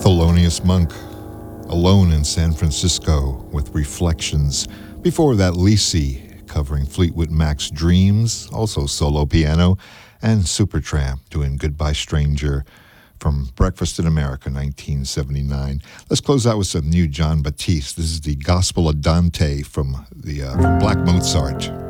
Thelonious Monk, Alone in San Francisco with Reflections. Before that, Lisi covering Fleetwood Mac's Dreams, also solo piano, and Supertramp doing Goodbye Stranger from Breakfast in America, 1979. Let's close out with some new Jon Batiste. This is the Gospel of Dante from Black Mozart.